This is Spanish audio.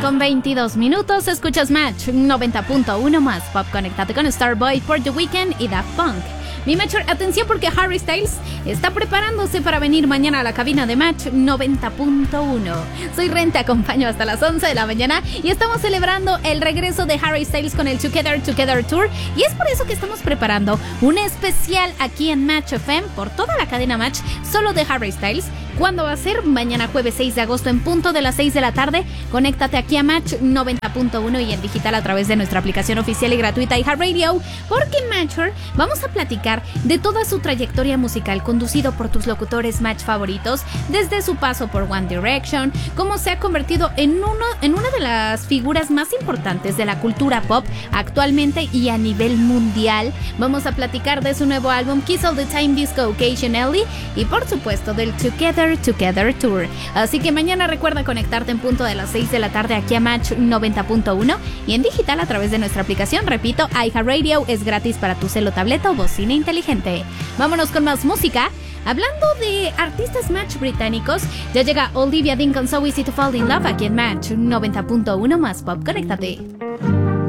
9:22. Escuchas Match 90.1 más Pop. Conéctate con Starboy, For The Weeknd y Daft Punk. Mi Matcher, atención porque Harry Styles está preparándose para venir mañana a la cabina de Match 90.1. Soy Ren, te acompaño hasta las 11 de la mañana y estamos celebrando el regreso de Harry Styles con el Together Tour, y es por eso que estamos preparando un especial aquí en Match FM por toda la cadena Match, solo de Harry Styles. ¿Cuándo va a ser? Mañana jueves 6 de agosto en punto de las 6 de la tarde. Conéctate aquí a Match 90.1 y en digital a través de nuestra aplicación oficial y gratuita iHeartRadio, porque en Matcher vamos a platicar de toda su trayectoria musical conducido por tus locutores Match favoritos, desde su paso por One Direction, cómo se ha convertido en una de las figuras más importantes de la cultura pop actualmente y a nivel mundial. Vamos a platicar de su nuevo álbum Kiss All The Time Disco Occasionally y por supuesto del Together Tour. Así que mañana recuerda conectarte en punto de las 6 de la tarde aquí a Match 90.1 y en digital a través de nuestra aplicación. Repito, iHeartRadio es gratis para tu celo, tableta o bocina inteligente. Vámonos con más música. Hablando de artistas Match británicos, ya llega Olivia Dean con So Easy To Fall In Love aquí en Match 90.1 más Pop. Conéctate.